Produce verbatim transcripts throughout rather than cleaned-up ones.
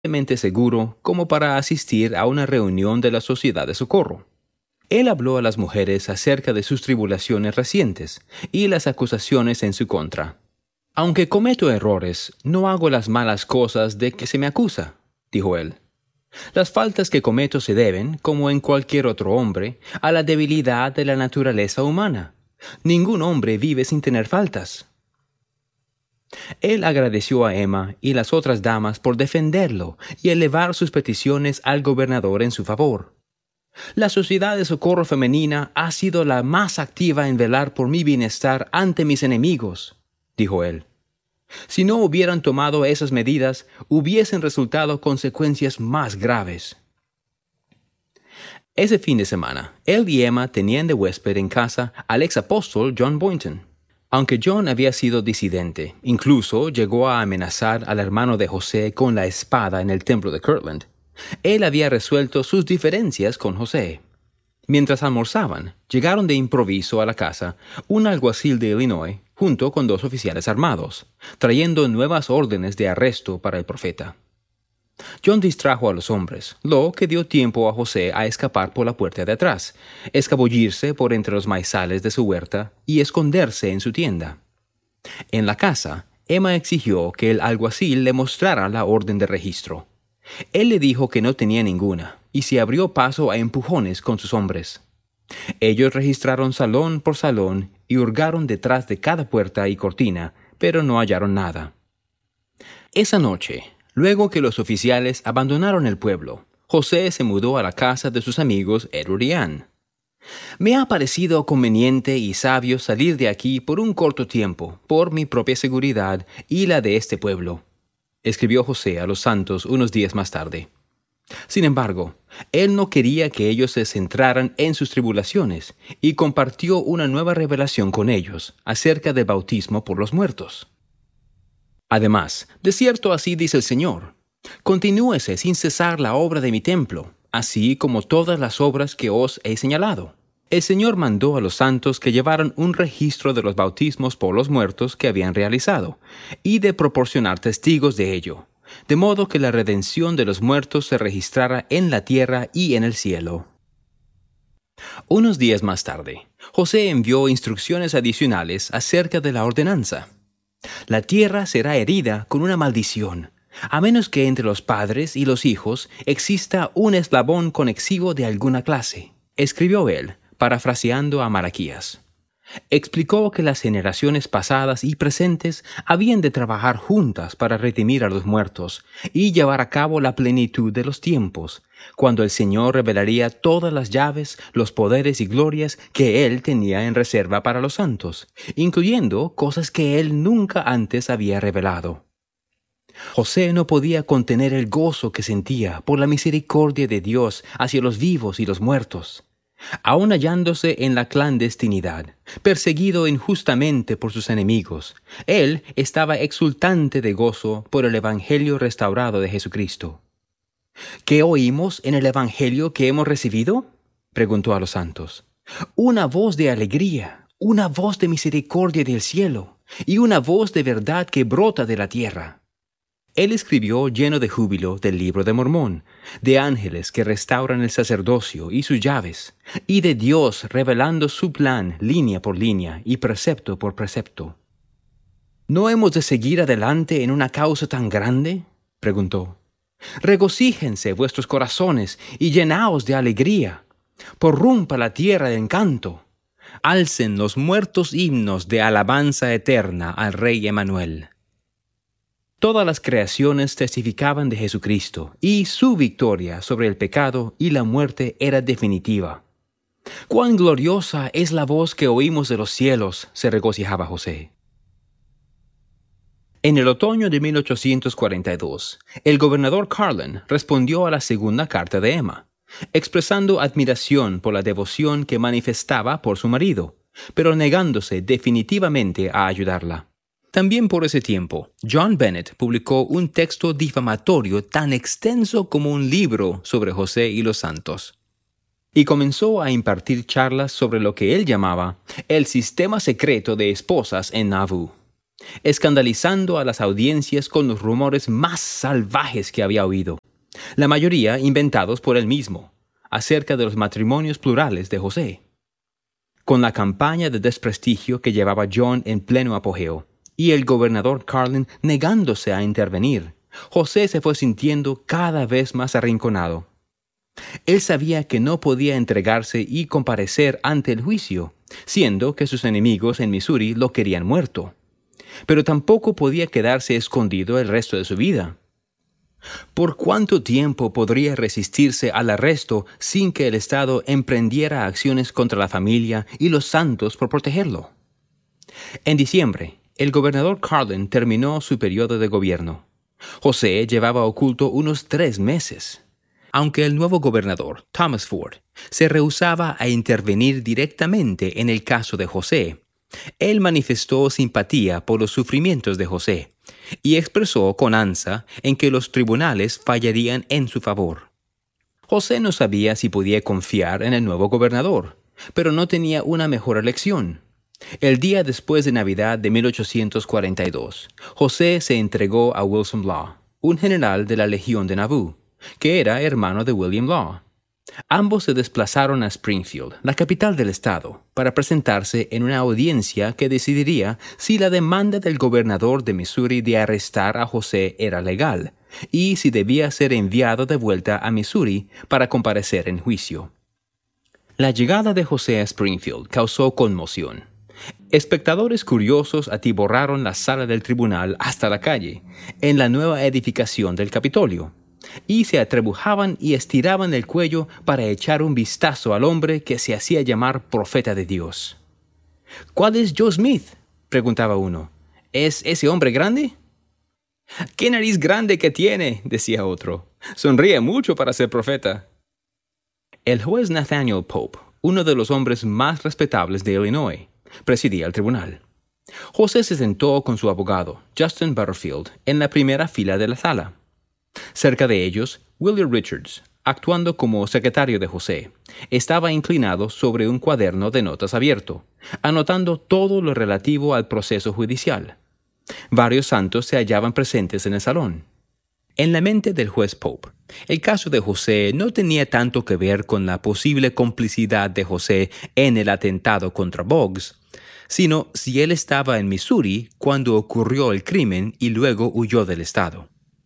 suficientemente seguro como para asistir a una reunión de la Sociedad de Socorro. Él habló a las mujeres acerca de sus tribulaciones recientes y las acusaciones en su contra. Aunque cometo errores, no hago las malas cosas de que se me acusa, dijo él. Las faltas que cometo se deben, como en cualquier otro hombre, a la debilidad de la naturaleza humana. Ningún hombre vive sin tener faltas. Él agradeció a Emma y las otras damas por defenderlo y elevar sus peticiones al gobernador en su favor. La Sociedad de Socorro Femenina ha sido la más activa en velar por mi bienestar ante mis enemigos, dijo él. Si no hubieran tomado esas medidas, hubiesen resultado consecuencias más graves. Ese fin de semana, él y Emma tenían de huésped en casa al ex apóstol John Boynton. Aunque John había sido disidente, incluso llegó a amenazar al hermano de José con la espada en el templo de Kirtland, él había resuelto sus diferencias con José. Mientras almorzaban, llegaron de improviso a la casa un alguacil de Illinois junto con dos oficiales armados, trayendo nuevas órdenes de arresto para el profeta. John distrajo a los hombres, lo que dio tiempo a José a escapar por la puerta de atrás, escabullirse por entre los maizales de su huerta y esconderse en su tienda. En la casa, Emma exigió que el alguacil le mostrara la orden de registro. Él le dijo que no tenía ninguna, y se abrió paso a empujones con sus hombres. Ellos registraron salón por salón y hurgaron detrás de cada puerta y cortina, pero no hallaron nada. Esa noche, luego que los oficiales abandonaron el pueblo, José se mudó a la casa de sus amigos Edward y Ann. Me ha parecido conveniente y sabio salir de aquí por un corto tiempo, por mi propia seguridad y la de este pueblo, escribió José a los santos unos días más tarde. Sin embargo, él no quería que ellos se centraran en sus tribulaciones y compartió una nueva revelación con ellos acerca del bautismo por los muertos. Además, de cierto así dice el Señor: continúese sin cesar la obra de mi templo, así como todas las obras que os he señalado. El Señor mandó a los santos que llevaran un registro de los bautismos por los muertos que habían realizado, y de proporcionar testigos de ello, de modo que la redención de los muertos se registrara en la tierra y en el cielo. Unos días más tarde, José envió instrucciones adicionales acerca de la ordenanza. La tierra será herida con una maldición, a menos que entre los padres y los hijos exista un eslabón conexivo de alguna clase, escribió él, parafraseando a Malaquías. Explicó que las generaciones pasadas y presentes habían de trabajar juntas para redimir a los muertos y llevar a cabo la plenitud de los tiempos, cuando el Señor revelaría todas las llaves, los poderes y glorias que Él tenía en reserva para los santos, incluyendo cosas que Él nunca antes había revelado. José no podía contener el gozo que sentía por la misericordia de Dios hacia los vivos y los muertos. Aun hallándose en la clandestinidad, perseguido injustamente por sus enemigos, él estaba exultante de gozo por el Evangelio restaurado de Jesucristo. ¿Qué oímos en el Evangelio que hemos recibido?, preguntó a los santos. Una voz de alegría, una voz de misericordia del cielo, y una voz de verdad que brota de la tierra. Él escribió lleno de júbilo del libro de Mormón, de ángeles que restauran el sacerdocio y sus llaves, y de Dios revelando su plan línea por línea y precepto por precepto. ¿No hemos de seguir adelante en una causa tan grande?, preguntó. Regocíjense vuestros corazones y llenaos de alegría. Porrumpa la tierra de encanto. Alcen los muertos himnos de alabanza eterna al Rey Emmanuel. Todas las creaciones testificaban de Jesucristo, y su victoria sobre el pecado y la muerte era definitiva. ¡Cuán gloriosa es la voz que oímos de los cielos!, se regocijaba José. En el otoño de mil ochocientos cuarenta y dos, el gobernador Carlin respondió a la segunda carta de Emma, expresando admiración por la devoción que manifestaba por su marido, pero negándose definitivamente a ayudarla. También por ese tiempo, John Bennett publicó un texto difamatorio tan extenso como un libro sobre José y los santos, y comenzó a impartir charlas sobre lo que él llamaba el sistema secreto de esposas en Nauvoo. escandalizando a las audiencias con los rumores más salvajes que había oído, la mayoría inventados por él mismo, acerca de los matrimonios plurales de José. Con la campaña de desprestigio que llevaba John en pleno apogeo, y el gobernador Carlin negándose a intervenir, José se fue sintiendo cada vez más arrinconado. Él sabía que no podía entregarse y comparecer ante el juicio, siendo que sus enemigos en Missouri lo querían muerto. Pero tampoco podía quedarse escondido el resto de su vida. ¿Por cuánto tiempo podría resistirse al arresto sin que el Estado emprendiera acciones contra la familia y los santos por protegerlo? En diciembre, el gobernador Carlin terminó su periodo de gobierno. José llevaba oculto unos tres meses. Aunque el nuevo gobernador, Thomas Ford, se rehusaba a intervenir directamente en el caso de José, él manifestó simpatía por los sufrimientos de José y expresó confianza en que los tribunales fallarían en su favor. José no sabía si podía confiar en el nuevo gobernador, pero no tenía una mejor elección. El día después de Navidad de mil ochocientos cuarenta y dos, José se entregó a Wilson Law, un general de la Legión de Nauvoo, que era hermano de William Law. Ambos se desplazaron a Springfield, la capital del estado, para presentarse en una audiencia que decidiría si la demanda del gobernador de Missouri de arrestar a José era legal y si debía ser enviado de vuelta a Missouri para comparecer en juicio. La llegada de José a Springfield causó conmoción. Espectadores curiosos atiborraron la sala del tribunal hasta la calle, en la nueva edificación del Capitolio, y se atrebujaban y estiraban el cuello para echar un vistazo al hombre que se hacía llamar profeta de Dios. «¿Cuál es Joe Smith?», preguntaba uno. «¿Es ese hombre grande?». «¡Qué nariz grande que tiene!», decía otro. «Sonríe mucho para ser profeta». El juez Nathaniel Pope, uno de los hombres más respetables de Illinois, presidía el tribunal. José se sentó con su abogado, Justin Butterfield, en la primera fila de la sala. Cerca de ellos, William Richards, actuando como secretario de José, estaba inclinado sobre un cuaderno de notas abierto, anotando todo lo relativo al proceso judicial. Varios santos se hallaban presentes en el salón. En la mente del juez Pope, el caso de José no tenía tanto que ver con la posible complicidad de José en el atentado contra Boggs, sino si él estaba en Missouri cuando ocurrió el crimen y luego huyó del estado.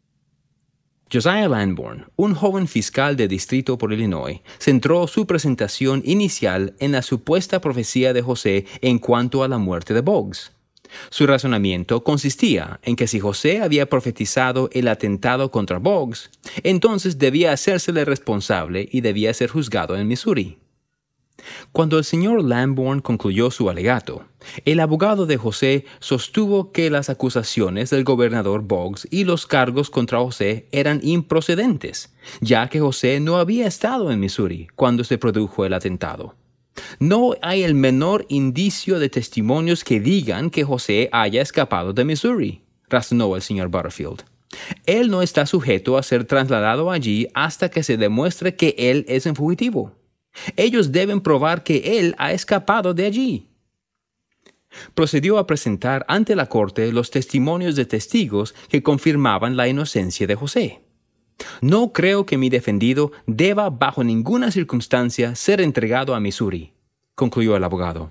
Josiah Lamborn, un joven fiscal de distrito por Illinois, centró su presentación inicial en la supuesta profecía de José en cuanto a la muerte de Boggs. Su razonamiento consistía en que si José había profetizado el atentado contra Boggs, entonces debía hacérsele responsable y debía ser juzgado en Missouri. Cuando el señor Lamborn concluyó su alegato, el abogado de José sostuvo que las acusaciones del gobernador Boggs y los cargos contra José eran improcedentes, ya que José no había estado en Missouri cuando se produjo el atentado. No hay el menor indicio de testimonios que digan que José haya escapado de Missouri, razonó el señor Butterfield. Él no está sujeto a ser trasladado allí hasta que se demuestre que él es un fugitivo. Ellos deben probar que él ha escapado de allí. Procedió a presentar ante la corte los testimonios de testigos que confirmaban la inocencia de José. «No creo que mi defendido deba bajo ninguna circunstancia ser entregado a Missouri», concluyó el abogado.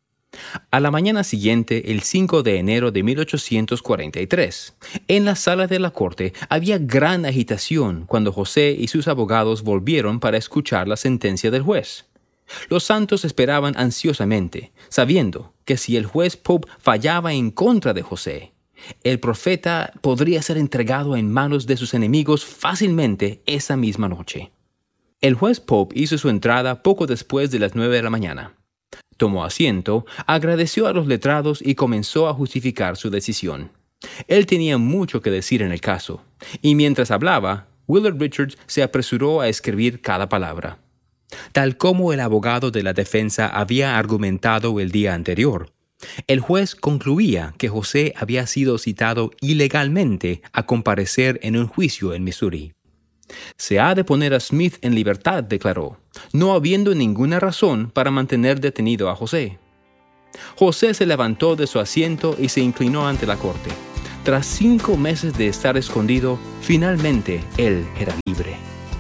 A la mañana siguiente, el cinco de enero de mil ochocientos cuarenta y tres, en la sala de la corte había gran agitación cuando José y sus abogados volvieron para escuchar la sentencia del juez. Los santos esperaban ansiosamente, sabiendo que si el juez Pope fallaba en contra de José, el profeta podría ser entregado en manos de sus enemigos fácilmente esa misma noche. El juez Pope hizo su entrada poco después de las nueve de la mañana. Tomó asiento, agradeció a los letrados y comenzó a justificar su decisión. Él tenía mucho que decir en el caso, y mientras hablaba, Willard Richards se apresuró a escribir cada palabra. Tal como el abogado de la defensa había argumentado el día anterior, el juez concluía que José había sido citado ilegalmente a comparecer en un juicio en Missouri. «Se ha de poner a Smith en libertad», declaró, no habiendo ninguna razón para mantener detenido a José. José se levantó de su asiento y se inclinó ante la corte. Tras cinco meses de estar escondido, finalmente él era libre.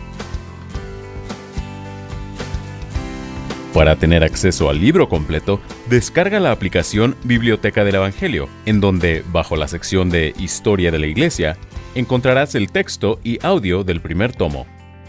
Para tener acceso al libro completo, descarga la aplicación Biblioteca del Evangelio, en donde, bajo la sección de Historia de la Iglesia, encontrarás el texto y audio del primer tomo.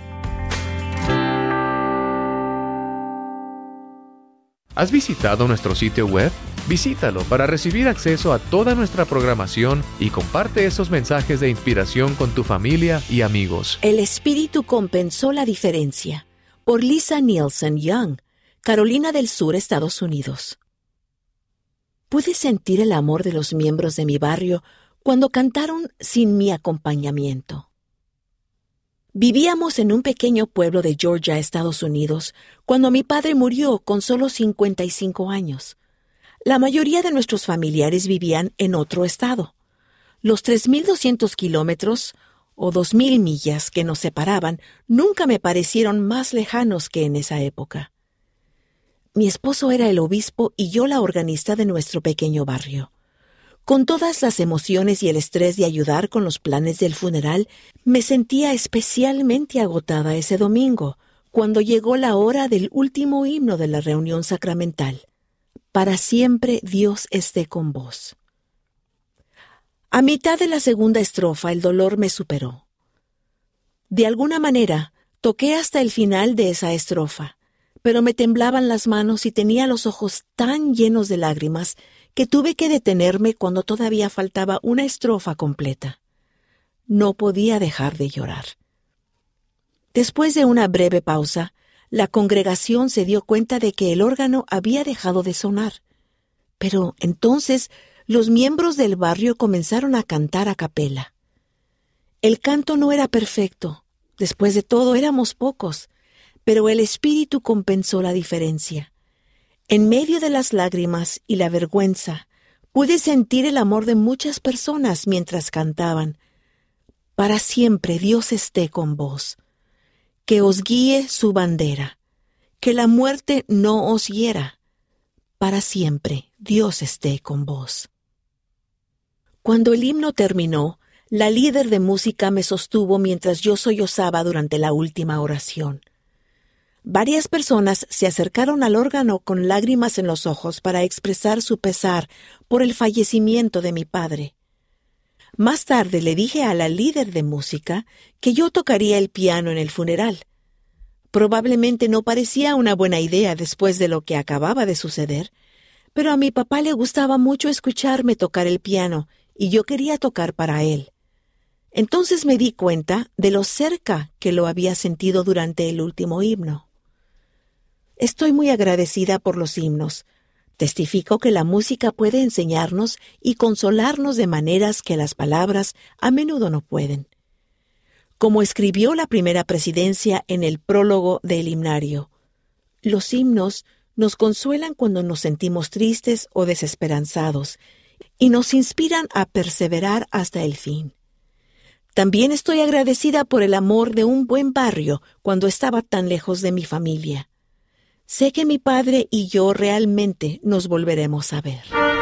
¿Has visitado nuestro sitio web? Visítalo para recibir acceso a toda nuestra programación y comparte esos mensajes de inspiración con tu familia y amigos. El Espíritu compensó la diferencia, por Lisa Nielsen Young, Carolina del Sur, Estados Unidos. Pude sentir el amor de los miembros de mi barrio cuando cantaron sin mi acompañamiento. Vivíamos en un pequeño pueblo de Georgia, Estados Unidos, cuando mi padre murió con solo cincuenta y cinco años. La mayoría de nuestros familiares vivían en otro estado. Los tres mil doscientos kilómetros o dos mil millas que nos separaban nunca me parecieron más lejanos que en esa época. Mi esposo era el obispo y yo la organista de nuestro pequeño barrio. Con todas las emociones y el estrés de ayudar con los planes del funeral, me sentía especialmente agotada ese domingo, cuando llegó la hora del último himno de la reunión sacramental. Para siempre Dios esté con vos. A mitad de la segunda estrofa el dolor me superó. De alguna manera, toqué hasta el final de esa estrofa, pero me temblaban las manos y tenía los ojos tan llenos de lágrimas que tuve que detenerme cuando todavía faltaba una estrofa completa. No podía dejar de llorar. Después de una breve pausa, la congregación se dio cuenta de que el órgano había dejado de sonar. Pero entonces los miembros del barrio comenzaron a cantar a capela. El canto no era perfecto. Después de todo, éramos pocos. Pero el Espíritu compensó la diferencia. En medio de las lágrimas y la vergüenza, pude sentir el amor de muchas personas mientras cantaban. Para siempre Dios esté con vos. Que os guíe su bandera. Que la muerte no os hiera. Para siempre Dios esté con vos. Cuando el himno terminó, la líder de música me sostuvo mientras yo sollozaba durante la última oración. Varias personas se acercaron al órgano con lágrimas en los ojos para expresar su pesar por el fallecimiento de mi padre. Más tarde le dije a la líder de música que yo tocaría el piano en el funeral. Probablemente no parecía una buena idea después de lo que acababa de suceder, pero a mi papá le gustaba mucho escucharme tocar el piano y yo quería tocar para él. Entonces me di cuenta de lo cerca que lo había sentido durante el último himno. Estoy muy agradecida por los himnos. Testifico que la música puede enseñarnos y consolarnos de maneras que las palabras a menudo no pueden. Como escribió la primera presidencia en el prólogo del himnario, los himnos nos consuelan cuando nos sentimos tristes o desesperanzados y nos inspiran a perseverar hasta el fin. También estoy agradecida por el amor de un buen barrio cuando estaba tan lejos de mi familia. Sé que mi padre y yo realmente nos volveremos a ver.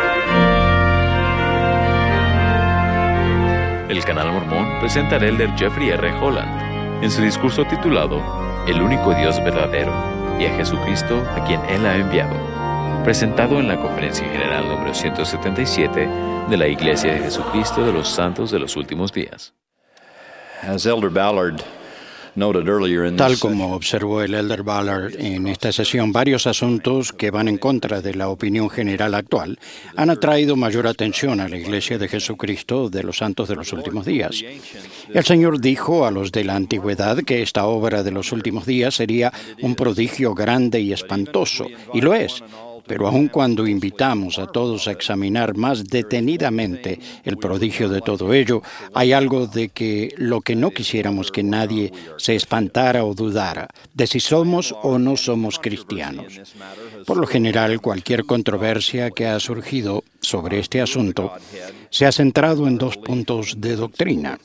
El Canal Mormón presenta al elder Jeffrey R. Holland en su discurso titulado El único Dios verdadero y a Jesucristo a quien Él ha enviado, presentado en la Conferencia General número ciento setenta y siete de la Iglesia de Jesucristo de los Santos de los Últimos Días. As Elder Ballard noted earlier in Tal this como observó el elder Ballard en esta sesión, varios asuntos que van en contra de la opinión general actual han atraído mayor atención a la Iglesia de Jesucristo de los Santos de los Últimos Días. El Señor dijo a los de la antigüedad que esta obra de los últimos días sería un prodigio grande y espantoso, y lo es. Pero aun cuando invitamos a todos a examinar más detenidamente el prodigio de todo ello, hay algo de que lo que no quisiéramos que nadie se espantara o dudara, de si somos o no somos cristianos. Por lo general, cualquier controversia que ha surgido sobre este asunto se ha centrado en dos puntos de doctrina.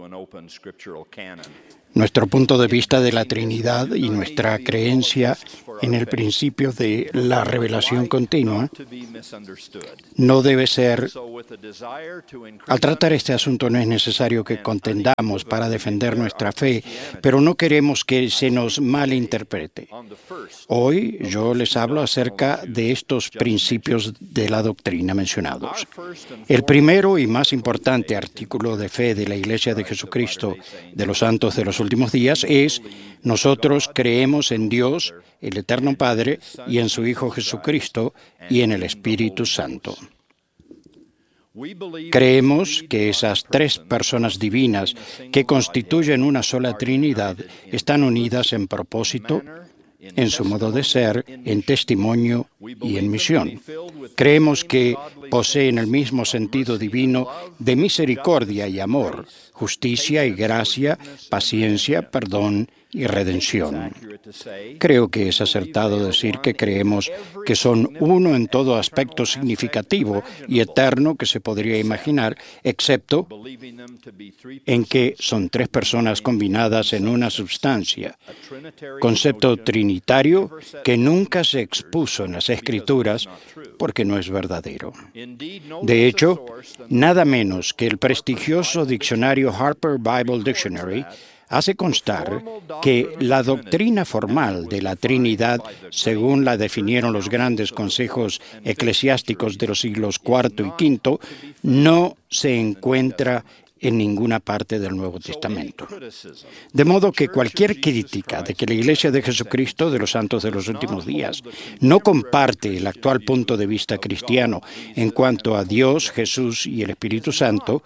Nuestro punto de vista de la Trinidad y nuestra creencia en el principio de la revelación continua no debe ser. Al tratar este asunto no es necesario que contendamos para defender nuestra fe, pero no queremos que se nos malinterprete. Hoy yo les hablo acerca de estos principios de la doctrina mencionados. El primero y más importante artículo de fe de la Iglesia de Jesucristo de los Santos de los Últimos Días es: nosotros creemos en Dios, el Eterno Padre, y en su Hijo Jesucristo, y en el Espíritu Santo. Creemos que esas tres personas divinas que constituyen una sola Trinidad están unidas en propósito, en su modo de ser, en testimonio y en misión. Creemos que poseen el mismo sentido divino de misericordia y amor, justicia y gracia, paciencia, perdón y redención. Creo que es acertado decir que creemos que son uno en todo aspecto significativo y eterno que se podría imaginar, excepto en que son tres personas combinadas en una sustancia, concepto trinitario que nunca se expuso en las Escrituras porque no es verdadero. De hecho, nada menos que el prestigioso diccionario Harper Bible Dictionary hace constar que la doctrina formal de la Trinidad, según la definieron los grandes consejos eclesiásticos de los siglos cuarto y quinto, no se encuentra en ninguna parte del Nuevo Testamento. De modo que cualquier crítica de que la Iglesia de Jesucristo de los Santos de los Últimos Días no comparte el actual punto de vista cristiano en cuanto a Dios, Jesús y el Espíritu Santo,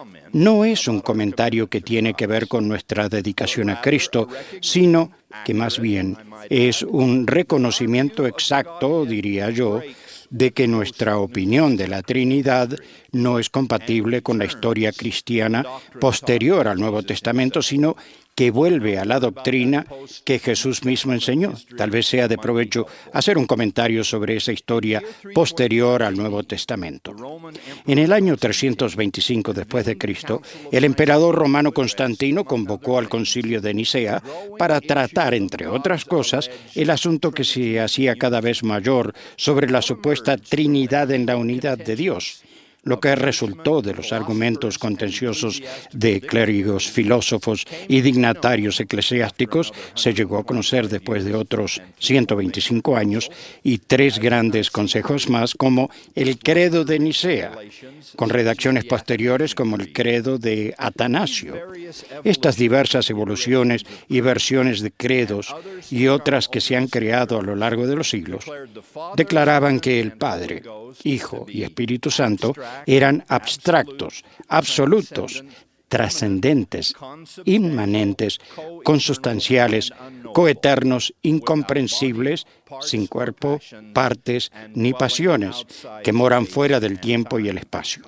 no es un comentario que tiene que ver con nuestra dedicación a Cristo, sino que más bien es un reconocimiento exacto, diría yo, de que nuestra opinión de la Trinidad no es compatible con la historia cristiana posterior al Nuevo Testamento, sino que vuelve a la doctrina que Jesús mismo enseñó. Tal vez sea de provecho hacer un comentario sobre esa historia posterior al Nuevo Testamento. En el año trescientos veinticinco después de Cristo, el emperador romano Constantino convocó al Concilio de Nicea para tratar, entre otras cosas, el asunto que se hacía cada vez mayor sobre la supuesta Trinidad en la unidad de Dios. Lo que resultó de los argumentos contenciosos de clérigos, filósofos y dignatarios eclesiásticos se llegó a conocer después de otros ciento veinticinco años y tres grandes consejos más, como el Credo de Nicea, con redacciones posteriores como el Credo de Atanasio. Estas diversas evoluciones y versiones de credos y otras que se han creado a lo largo de los siglos declaraban que el Padre, Hijo y Espíritu Santo eran abstractos, absolutos, trascendentes, inmanentes, consustanciales, coeternos, incomprensibles, sin cuerpo, partes ni pasiones, que moran fuera del tiempo y el espacio.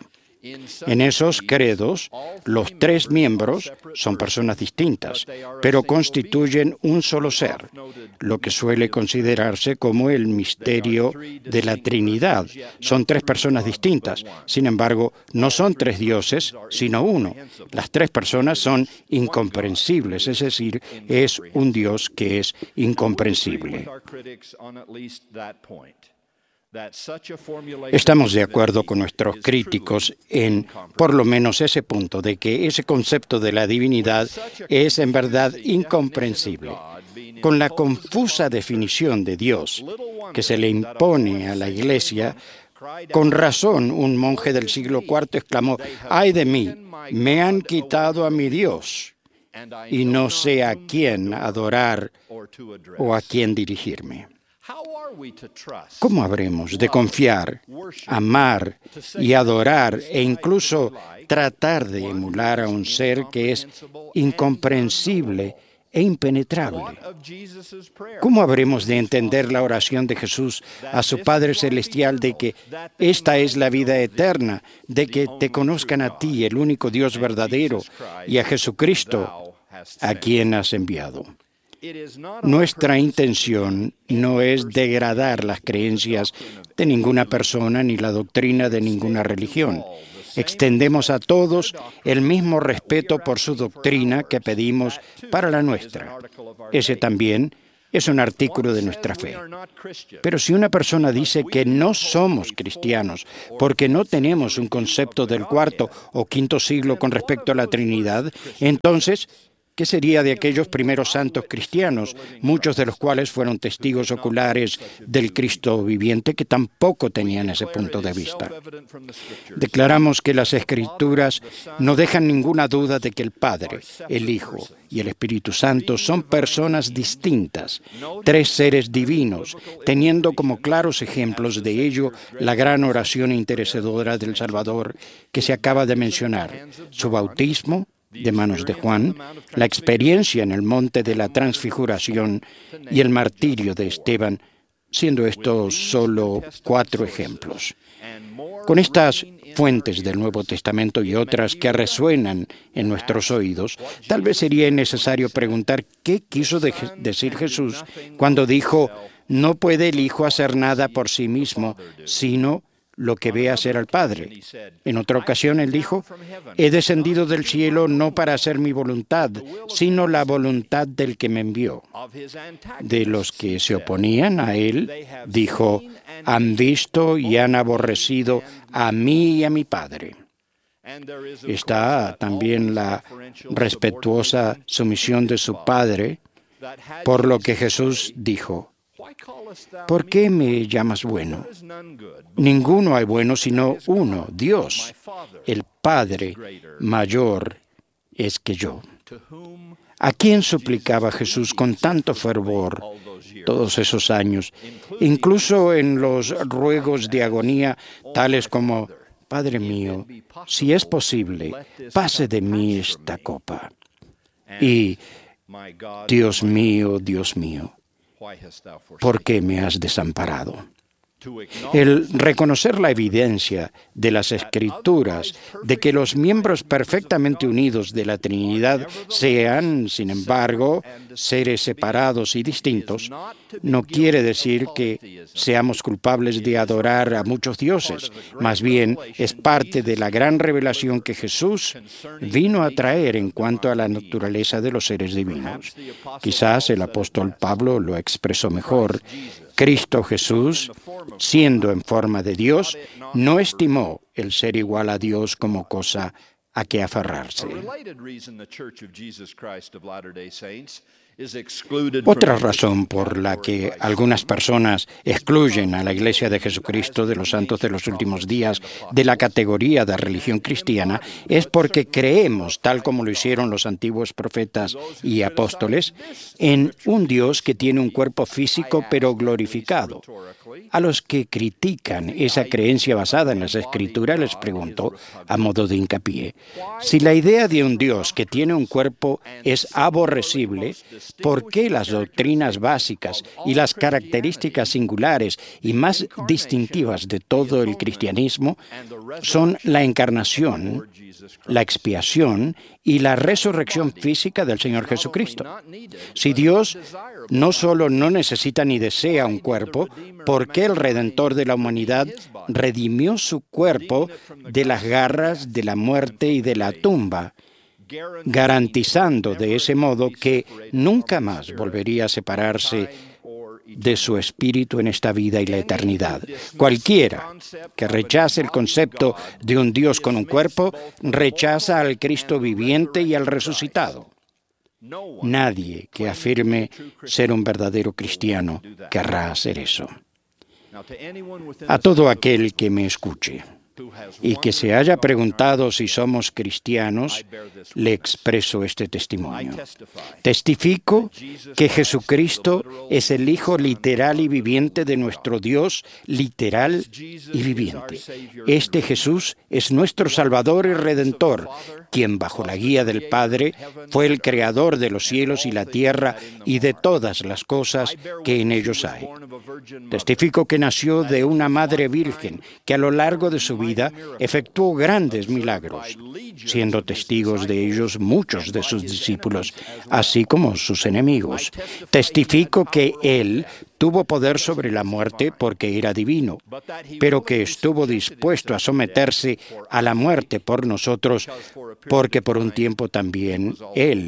En esos credos, los tres miembros son personas distintas, pero constituyen un solo ser, lo que suele considerarse como el misterio de la Trinidad. Son tres personas distintas, sin embargo, no son tres dioses, sino uno. Las tres personas son incomprensibles, es decir, es un Dios que es incomprensible. Estamos de acuerdo con nuestros críticos en, por lo menos, ese punto de que ese concepto de la divinidad es en verdad incomprensible. Con la confusa definición de Dios que se le impone a la Iglesia, con razón un monje del siglo cuarto exclamó: «¡Ay de mí! Me han quitado a mi Dios y no sé a quién adorar o a quién dirigirme». ¿Cómo habremos de confiar, amar y adorar e incluso tratar de emular a un ser que es incomprensible e impenetrable? ¿Cómo habremos de entender la oración de Jesús a su Padre Celestial de que esta es la vida eterna, de que te conozcan a ti, el único Dios verdadero, y a Jesucristo, a quien has enviado? Nuestra intención no es degradar las creencias de ninguna persona ni la doctrina de ninguna religión. Extendemos a todos el mismo respeto por su doctrina que pedimos para la nuestra. Ese también es un artículo de nuestra fe. Pero si una persona dice que no somos cristianos porque no tenemos un concepto del cuarto o quinto siglo con respecto a la Trinidad, entonces, ¿qué sería de aquellos primeros santos cristianos, muchos de los cuales fueron testigos oculares del Cristo viviente, que tampoco tenían ese punto de vista? Declaramos que las Escrituras no dejan ninguna duda de que el Padre, el Hijo y el Espíritu Santo son personas distintas, tres seres divinos, teniendo como claros ejemplos de ello la gran oración intercedora del Salvador que se acaba de mencionar, su bautismo de manos de Juan, la experiencia en el monte de la transfiguración y el martirio de Esteban, siendo estos solo cuatro ejemplos. Con estas fuentes del Nuevo Testamento y otras que resuenan en nuestros oídos, tal vez sería necesario preguntar qué quiso de- decir Jesús cuando dijo, no puede el Hijo hacer nada por sí mismo, sino lo que ve hacer al Padre. En otra ocasión él dijo, he descendido del cielo no para hacer mi voluntad, sino la voluntad del que me envió. De los que se oponían a él, dijo, han visto y han aborrecido a mí y a mi Padre. Está también la respetuosa sumisión de su Padre, por lo que Jesús dijo, ¿por qué me llamas bueno? Ninguno hay bueno sino uno, Dios. El Padre mayor es que yo. ¿A quién suplicaba Jesús con tanto fervor todos esos años? Incluso en los ruegos de agonía, tales como, Padre mío, si es posible, pase de mí esta copa. Y, Dios mío, Dios mío, ¿por qué me has desamparado? El reconocer la evidencia de las Escrituras de que los miembros perfectamente unidos de la Trinidad sean, sin embargo, seres separados y distintos, no quiere decir que seamos culpables de adorar a muchos dioses. Más bien, es parte de la gran revelación que Jesús vino a traer en cuanto a la naturaleza de los seres divinos. Quizás el apóstol Pablo lo expresó mejor. Cristo Jesús, siendo en forma de Dios, no estimó el ser igual a Dios como cosa a que aferrarse. Otra razón por la que algunas personas excluyen a la Iglesia de Jesucristo de los Santos de los Últimos Días de la categoría de religión cristiana es porque creemos, tal como lo hicieron los antiguos profetas y apóstoles, en un Dios que tiene un cuerpo físico pero glorificado. A los que critican esa creencia basada en las Escrituras les pregunto, a modo de hincapié, si la idea de un Dios que tiene un cuerpo es aborrecible, ¿por qué las doctrinas básicas y las características singulares y más distintivas de todo el cristianismo son la encarnación, la expiación y la resurrección física del Señor Jesucristo? Si Dios no solo no necesita ni desea un cuerpo, ¿por qué el Redentor de la humanidad redimió su cuerpo de las garras de la muerte y de la tumba, garantizando de ese modo que nunca más volvería a separarse de su espíritu en esta vida y la eternidad? Cualquiera que rechace el concepto de un Dios con un cuerpo, rechaza al Cristo viviente y al resucitado. Nadie que afirme ser un verdadero cristiano querrá hacer eso. A todo aquel que me escuche y que se haya preguntado si somos cristianos, le expreso este testimonio. Testifico que Jesucristo es el Hijo literal y viviente de nuestro Dios, literal y viviente. Este Jesús es nuestro Salvador y Redentor, quien bajo la guía del Padre fue el Creador de los cielos y la tierra y de todas las cosas que en ellos hay. Testifico que nació de una madre virgen que a lo largo de su vida efectuó grandes milagros, siendo testigos de ellos muchos de sus discípulos, así como sus enemigos. Testifico que Él tuvo poder sobre la muerte porque era divino, pero que estuvo dispuesto a someterse a la muerte por nosotros, porque por un tiempo también Él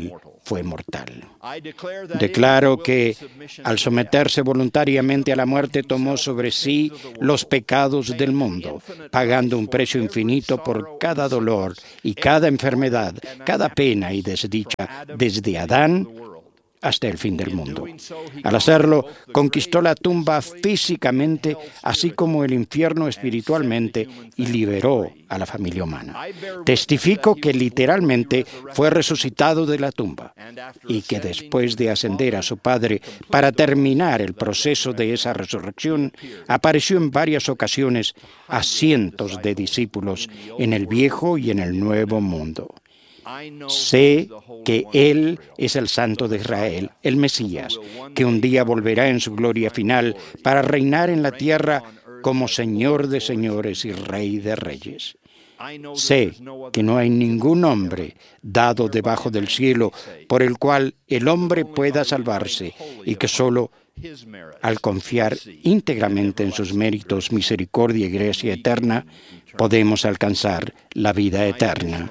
fue mortal. Declaro que, al someterse voluntariamente a la muerte, tomó sobre sí los pecados del mundo, pagando un precio infinito por cada dolor y cada enfermedad, cada pena y desdicha, desde Adán hasta el fin del mundo. Al hacerlo, conquistó la tumba físicamente, así como el infierno espiritualmente, y liberó a la familia humana. Testifico que literalmente fue resucitado de la tumba y que después de ascender a su Padre para terminar el proceso de esa resurrección, apareció en varias ocasiones a cientos de discípulos en el Viejo y en el Nuevo Mundo. Sé que Él es el Santo de Israel, el Mesías, que un día volverá en su gloria final para reinar en la tierra como Señor de señores y Rey de reyes. Sé que no hay ningún nombre dado debajo del cielo por el cual el hombre pueda salvarse y que solo al confiar íntegramente en sus méritos, misericordia y gracia eterna, podemos alcanzar la vida eterna.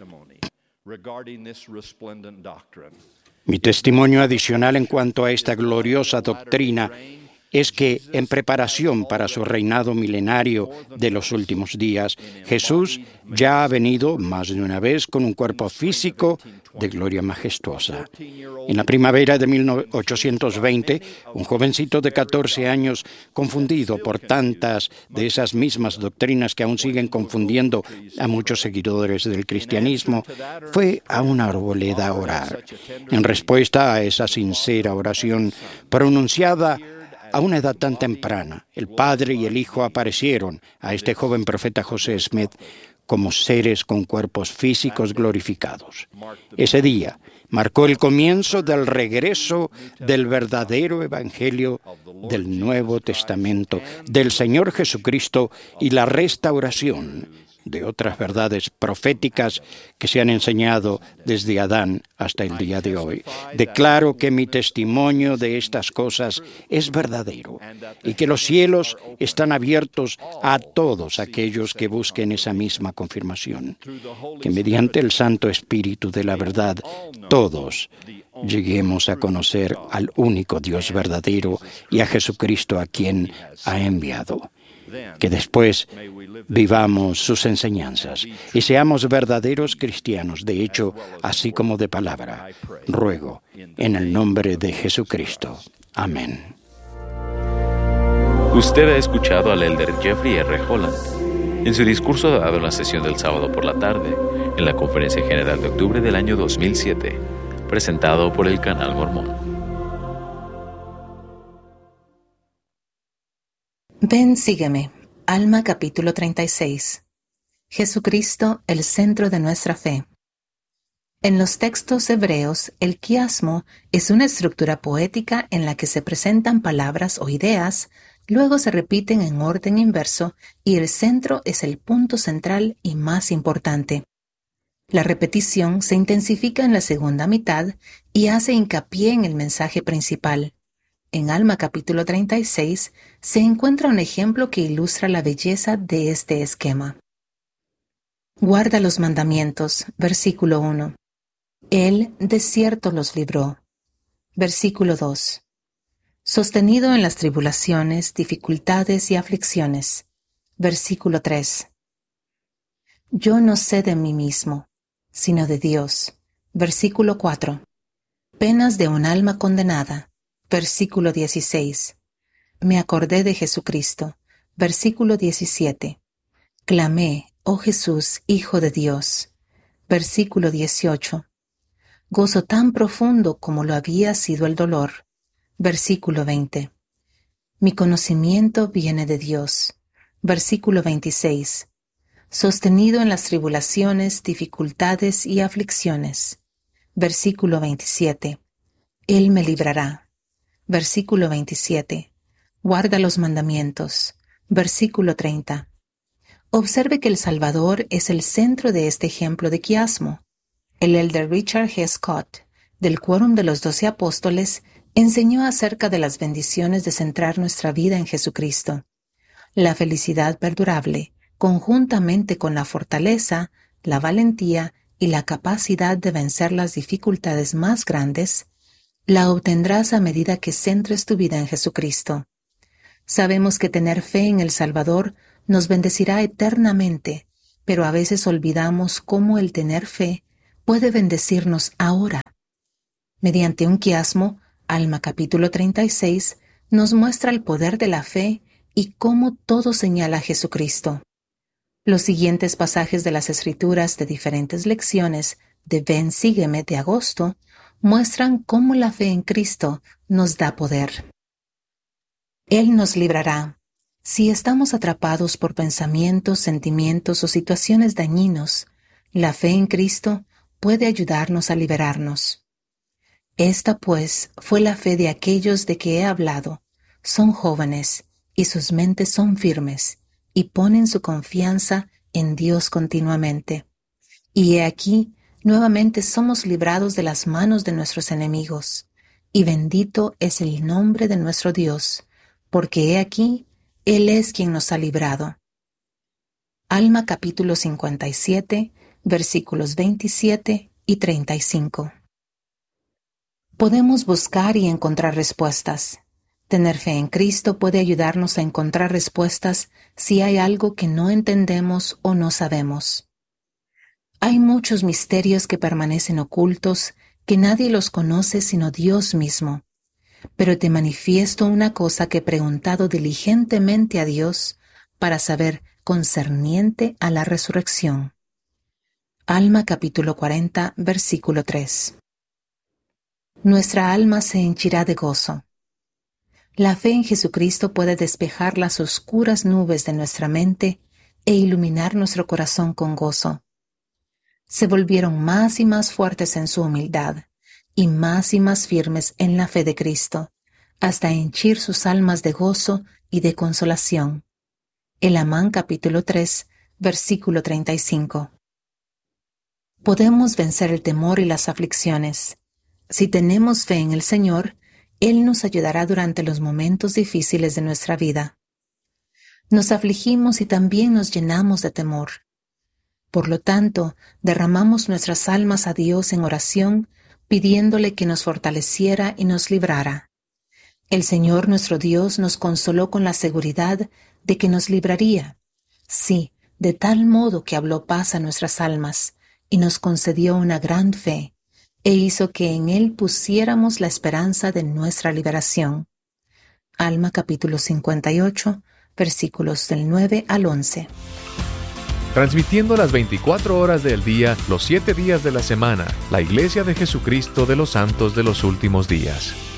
Mi testimonio adicional en cuanto a esta gloriosa doctrina es que, en preparación para su reinado milenario de los últimos días, Jesús ya ha venido más de una vez con un cuerpo físico de gloria majestuosa. En la primavera de mil ochocientos veinte, un jovencito de catorce años, confundido por tantas de esas mismas doctrinas que aún siguen confundiendo a muchos seguidores del cristianismo, fue a una arboleda a orar. En respuesta a esa sincera oración pronunciada a una edad tan temprana, el Padre y el Hijo aparecieron a este joven profeta José Smith como seres con cuerpos físicos glorificados. Ese día marcó el comienzo del regreso del verdadero Evangelio del Nuevo Testamento, del Señor Jesucristo, y la restauración de otras verdades proféticas que se han enseñado desde Adán hasta el día de hoy. Declaro que mi testimonio de estas cosas es verdadero y que los cielos están abiertos a todos aquellos que busquen esa misma confirmación. Que mediante el Santo Espíritu de la verdad, todos lleguemos a conocer al único Dios verdadero y a Jesucristo a quien ha enviado. Que después vivamos sus enseñanzas y seamos verdaderos cristianos, de hecho, así como de palabra. Ruego en el nombre de Jesucristo. Amén. Usted ha escuchado al elder Jeffrey R. Holland en su discurso dado en la sesión del sábado por la tarde en la Conferencia General de octubre del año dos mil siete, presentado por el Canal Mormón. Ven, sígueme. Alma capítulo treinta y seis. Jesucristo, el centro de nuestra fe. En los textos hebreos, el quiasmo es una estructura poética en la que se presentan palabras o ideas, luego se repiten en orden inverso y el centro es el punto central y más importante. La repetición se intensifica en la segunda mitad y hace hincapié en el mensaje principal. En Alma capítulo treinta y seis se encuentra un ejemplo que ilustra la belleza de este esquema. Guarda los mandamientos, versículo uno. Él de cierto los libró. Versículo dos. Sostenido en las tribulaciones, dificultades y aflicciones. Versículo tres. Yo no sé de mí mismo, sino de Dios. Versículo cuatro. Penas de un alma condenada. Versículo dieciséis. Me acordé de Jesucristo. Versículo diecisiete. Clamé, oh Jesús, Hijo de Dios. Versículo dieciocho. Gozo tan profundo como lo había sido el dolor. Versículo veinte. Mi conocimiento viene de Dios. Versículo veintiséis. Sostenido en las tribulaciones, dificultades y aflicciones. Versículo veintisiete. Él me librará. Versículo veintisiete. Guarda los mandamientos. Versículo treinta. Observe que el Salvador es el centro de este ejemplo de quiasmo. El elder Richard G. Scott, del Quórum de los Doce Apóstoles, enseñó acerca de las bendiciones de centrar nuestra vida en Jesucristo. La felicidad perdurable, conjuntamente con la fortaleza, la valentía y la capacidad de vencer las dificultades más grandes, la obtendrás a medida que centres tu vida en Jesucristo. Sabemos que tener fe en el Salvador nos bendecirá eternamente, pero a veces olvidamos cómo el tener fe puede bendecirnos ahora. Mediante un quiasmo, Alma capítulo treinta y seis nos muestra el poder de la fe y cómo todo señala a Jesucristo. Los siguientes pasajes de las Escrituras de diferentes lecciones de Ven, Sígueme de agosto muestran cómo la fe en Cristo nos da poder. Él nos librará. Si estamos atrapados por pensamientos, sentimientos o situaciones dañinos, la fe en Cristo puede ayudarnos a liberarnos. Esta, pues, fue la fe de aquellos de que he hablado. Son jóvenes, y sus mentes son firmes, y ponen su confianza en Dios continuamente. Y he aquí, nuevamente somos librados de las manos de nuestros enemigos, y bendito es el nombre de nuestro Dios, porque he aquí, Él es quien nos ha librado. Alma capítulo cincuenta y siete, versículos veintisiete y treinta y cinco. Podemos buscar y encontrar respuestas. Tener fe en Cristo puede ayudarnos a encontrar respuestas si hay algo que no entendemos o no sabemos. Hay muchos misterios que permanecen ocultos, que nadie los conoce sino Dios mismo. Pero te manifiesto una cosa que he preguntado diligentemente a Dios para saber concerniente a la resurrección. Alma capítulo cuarenta, versículo tres. Nuestra alma se henchirá de gozo. La fe en Jesucristo puede despejar las oscuras nubes de nuestra mente e iluminar nuestro corazón con gozo. Se volvieron más y más fuertes en su humildad y más y más firmes en la fe de Cristo, hasta henchir sus almas de gozo y de consolación. El Amán capítulo tres, versículo treinta y cinco. Podemos vencer el temor y las aflicciones. Si tenemos fe en el Señor, Él nos ayudará durante los momentos difíciles de nuestra vida. Nos afligimos y también nos llenamos de temor. Por lo tanto, derramamos nuestras almas a Dios en oración, pidiéndole que nos fortaleciera y nos librara. El Señor nuestro Dios nos consoló con la seguridad de que nos libraría. Sí, de tal modo que habló paz a nuestras almas y nos concedió una gran fe, e hizo que en Él pusiéramos la esperanza de nuestra liberación. Alma capítulo cincuenta y ocho, versículos del nueve al once. Transmitiendo las veinticuatro horas del día, los siete días de la semana, la Iglesia de Jesucristo de los Santos de los Últimos Días.